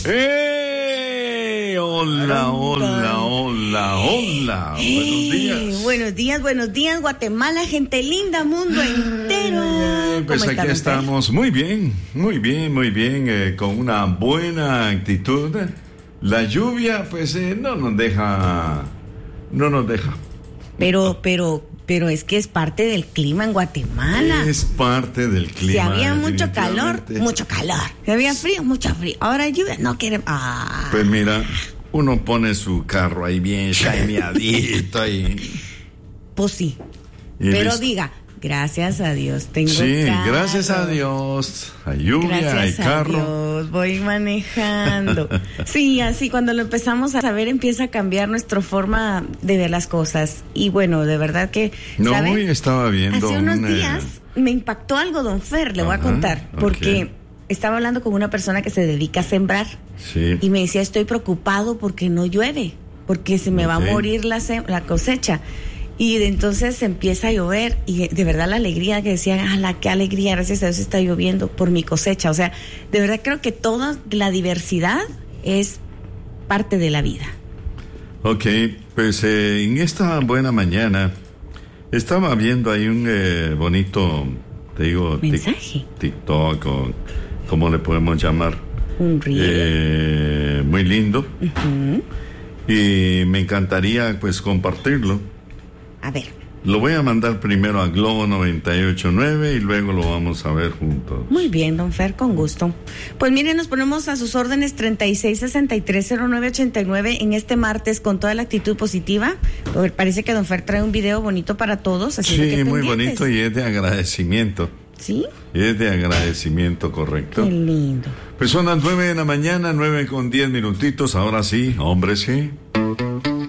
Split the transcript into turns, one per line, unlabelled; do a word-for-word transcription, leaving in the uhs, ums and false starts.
¡Hey! Hola, hola, hola, hola.
Hey,
buenos días.
Buenos días, buenos días, Guatemala, gente linda, mundo entero.
Ay, pues aquí estamos muy bien, muy bien, muy bien, eh, con una buena actitud. La lluvia, pues, eh, no nos deja, no nos deja.
Pero, pero, pero es que es parte del clima en Guatemala.
Es parte del clima.
Si había mucho calor, mucho calor. Si había frío, mucho frío. Ahora lluvia, no quiere. Ah.
Pues mira, uno pone su carro ahí bien shineadito y.
Pues sí.
Y
pero
listo.
diga, gracias a Dios tengo
Sí,
carro.
gracias a Dios. Hay lluvia,
Gracias
hay
a
carro.
Dios, voy manejando. Sí, así cuando lo empezamos a saber empieza a cambiar nuestra forma de ver las cosas. Y bueno, de verdad que,
No,
¿sabe?
hoy estaba viendo
Hace unos
un, eh,
días me impactó algo, don Fer, le voy
Ajá,
a contar. Porque
ok.
estaba hablando con una persona que se dedica a sembrar.
Sí.
Y me decía, estoy preocupado porque no llueve, porque se me va
Ok.
a morir la, sem- la cosecha. Y de entonces empieza a llover y de verdad la alegría que decían, ah, la qué alegría, gracias a Dios está lloviendo por mi cosecha. O sea, de verdad creo que toda la diversidad es parte de la vida.
Ok, pues eh, en esta buena mañana estaba viendo ahí un eh, bonito, te digo, tic-
Mensaje.
TikTok o cómo le podemos llamar.
Un río.
Eh, muy lindo.
Ujú.
Y me encantaría pues compartirlo.
A ver,
Lo voy a mandar primero a Globo noventa y ocho punto nueve y luego lo vamos a ver juntos.
muy bien, don Fer, con gusto. Pues miren, nos ponemos a sus órdenes treinta y seis sesenta y tres cero nueve ochenta y nueve en este martes con toda la actitud positiva. Pues parece que don Fer trae un video bonito para todos. Así
Sí,
que
muy
pendientes.
bonito y es de agradecimiento.
¿Sí?
Es de agradecimiento, correcto.
Qué lindo.
Pues son las nueve de la mañana, nueve con diez minutitos. Ahora sí, hombre, sí.